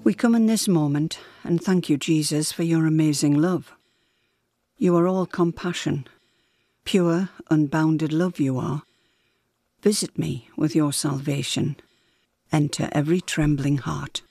We come in this moment and thank you, Jesus, for your amazing love. You are all compassion. Pure, unbounded love you are. Visit me with your salvation. Enter every trembling heart.